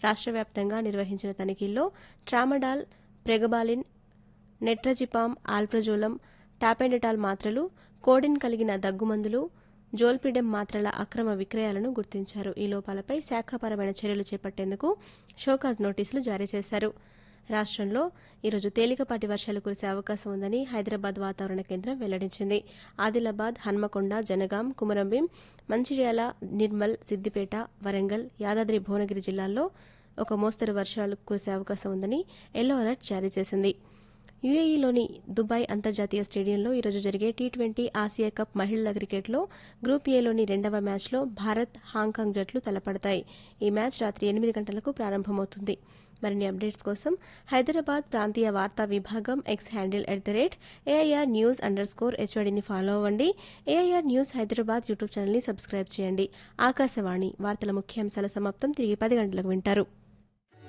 రాష్ట్ర వ్యాప్తంగా నిర్వహించిన తనిఖీల్లో ట్రామడాల్, ప్రెగబాలిన్, నెట్రజిపామ్, ఆల్ప్రజోలం, టాపెండటాల్ మాత్రలు, కోడిన్ కలిగిన దగ్గుమందులు, జోల్పిడెమ్ మాత్రల అక్రమ విక్రయాలను గుర్తించారు. ఈ లోపాలపై శాఖాపరమైన చర్యలు చేపట్టేందుకు షోకాజ్ నోటీసులు జారీ చేశారు. రాష్ట్రంలో ఈరోజు తేలికపాటి వర్షాలు కురిసే అవకాశం ఉందని హైదరాబాద్ వాతావరణ కేంద్రం వెల్లడించింది. ఆదిలాబాద్, హన్మకొండ, జనగాం, కుమరంభీం, మంచిర్యాల, నిర్మల్, సిద్దిపేట, వరంగల్, యాదాద్రి భువనగిరి జిల్లాల్లో ఒక మోస్తరు వర్షాలు కురిసే అవకాశం ఉందని ఎల్లో అలర్ట్ జారీ చేసింది. యుఏఈలోని దుబాయ్ అంతర్జాతీయ స్టేడియంలో ఈరోజు జరిగే టీ20 ఆసియా కప్ మహిళల క్రికెట్లో గ్రూప్ ఏలోని రెండవ మ్యాచ్లో భారత్, హాంకాంగ్ జట్లు తలపడతాయి. ఈ మ్యాచ్ రాత్రి 8 గంటలకు ప్రారంభమవుతుంది. మరిన్ని అప్డేట్స్ కోసం హైదరాబాద్ ప్రాంతీయ వార్తా విభాగం ఎక్స్ హ్యాండిల్ @AIR News_HYDని ఫాలో అవ్వండి. AIR న్యూస్ హైదరాబాద్ యూట్యూబ్ ఛానల్ని సబ్స్క్రైబ్ చేయండి. ఆకాశవాణి వార్తల ముఖ్యాంశాల సమాప్తం. తిరిగి 10 గంటలకు వింటారు.